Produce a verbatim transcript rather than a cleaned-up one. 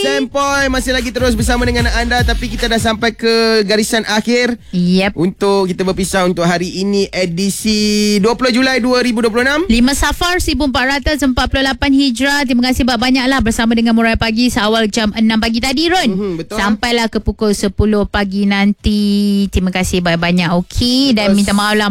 Sempoi masih lagi terus bersama dengan anda, tapi kita dah sampai ke garisan akhir. Yep. Untuk kita berpisah untuk hari ini, edisi dua puluh Julai dua ribu dua puluh enam. lima Safar seribu empat ratus empat puluh lapan Hijrah. Terima kasih banyak-banyaklah bersama dengan Murai Pagi seawal jam enam pagi tadi, Ron. Mm-hmm, betul. Sampailah ke pukul sepuluh pagi nanti. Terima kasih banyak-banyak. Okey, dan minta maaf lah